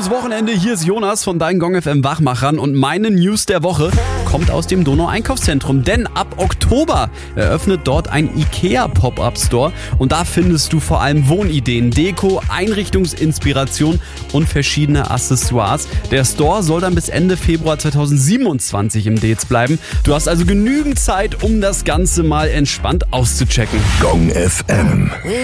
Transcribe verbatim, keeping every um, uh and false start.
Wochenende. Hier ist Jonas von deinen Gong F M Wachmachern und meine News der Woche kommt aus dem Donau-Einkaufszentrum. Denn ab Oktober eröffnet dort ein IKEA-Pop-Up-Store und da findest du vor allem Wohnideen, Deko, Einrichtungsinspiration und verschiedene Accessoires. Der Store soll dann bis Ende Februar zweitausendsiebenundzwanzig im Dez bleiben. Du hast also genügend Zeit, um das Ganze mal entspannt auszuchecken. Gong F M.